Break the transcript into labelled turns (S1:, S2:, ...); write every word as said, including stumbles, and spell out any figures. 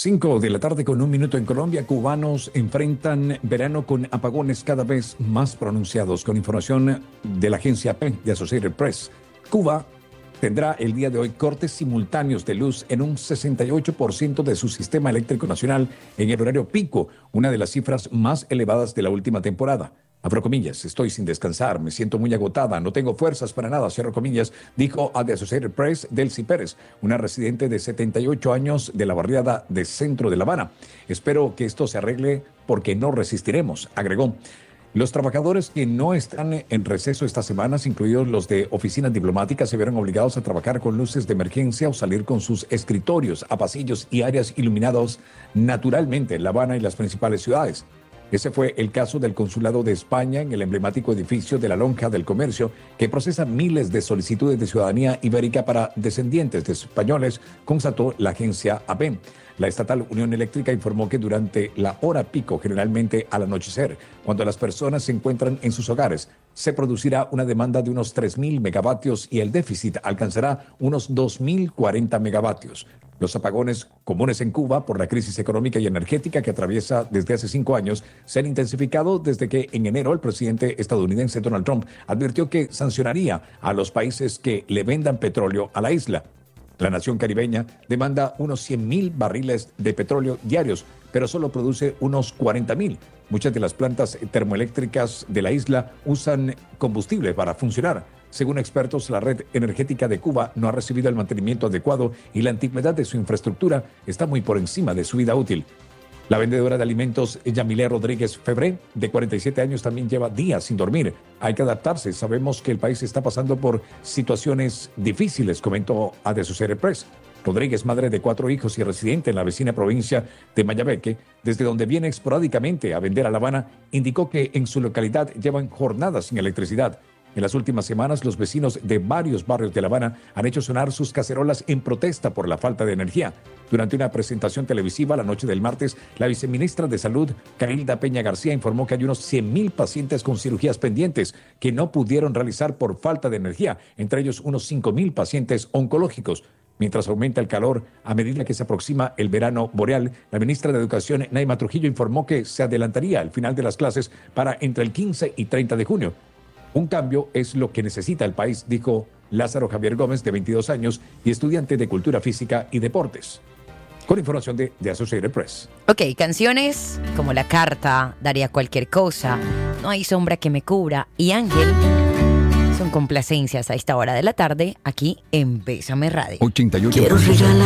S1: Cinco de la tarde con un minuto en Colombia. Cubanos enfrentan verano con apagones cada vez más pronunciados. Con información de la agencia A P de Associated Press, Cuba tendrá el día de hoy cortes simultáneos de luz en un sesenta y ocho por ciento de su sistema eléctrico nacional en el horario pico, una de las cifras más elevadas de la última temporada. Abro comillas, estoy sin descansar, me siento muy agotada, no tengo fuerzas para nada, cierro comillas, dijo a The Associated Press Delcy Pérez, una residente de setenta y ocho años de la barriada de centro de La Habana. Espero que esto se arregle porque no resistiremos, agregó. Los trabajadores que no están en receso estas semanas, incluidos los de oficinas diplomáticas, se vieron obligados a trabajar con luces de emergencia o salir con sus escritorios a pasillos y áreas iluminados naturalmente en La Habana y las principales ciudades. Ese fue el caso del Consulado de España en el emblemático edificio de la Lonja del Comercio, que procesa miles de solicitudes de ciudadanía ibérica para descendientes de españoles, constató la agencia A P. La estatal Unión Eléctrica informó que durante la hora pico, generalmente al anochecer, cuando las personas se encuentran en sus hogares, se producirá una demanda de unos tres mil megavatios y el déficit alcanzará unos dos mil cuarenta megavatios. Los apagones comunes en Cuba por la crisis económica y energética que atraviesa desde hace cinco años se han intensificado desde que en enero el presidente estadounidense Donald Trump advirtió que sancionaría a los países que le vendan petróleo a la isla. La nación caribeña demanda unos cien mil barriles de petróleo diarios, pero solo produce unos cuarenta mil. Muchas de las plantas termoeléctricas de la isla usan combustible para funcionar. Según expertos, la red energética de Cuba no ha recibido el mantenimiento adecuado y la antigüedad de su infraestructura está muy por encima de su vida útil. La vendedora de alimentos Yamilé Rodríguez Febré, de cuarenta y siete años, también lleva días sin dormir. Hay que adaptarse. Sabemos que el país está pasando por situaciones difíciles, comentó a The Associated Press. Rodríguez, madre de cuatro hijos y residente en la vecina provincia de Mayabeque, desde donde viene esporádicamente a vender a La Habana, indicó que en su localidad llevan jornadas sin electricidad. En las últimas semanas, los vecinos de varios barrios de La Habana han hecho sonar sus cacerolas en protesta por la falta de energía. Durante una presentación televisiva la noche del martes, la viceministra de Salud, Carilda Peña García, informó que hay unos cien mil pacientes con cirugías pendientes que no pudieron realizar por falta de energía, entre ellos unos cinco mil pacientes oncológicos. Mientras aumenta el calor a medida que se aproxima el verano boreal, la ministra de Educación, Naima Trujillo, informó que se adelantaría el final de las clases para entre el quince y treinta de junio. Un cambio es lo que necesita el país, dijo Lázaro Javier Gómez, de veintidós años y estudiante de Cultura Física y Deportes. Con información de, de Associated Press.
S2: Ok, canciones como La Carta, Daría Cualquier Cosa, No Hay Sombra que Me Cubra y Ángel son complacencias a esta hora de la tarde aquí en Bésame Radio.
S1: ochenta y ocho
S3: Quiero regalar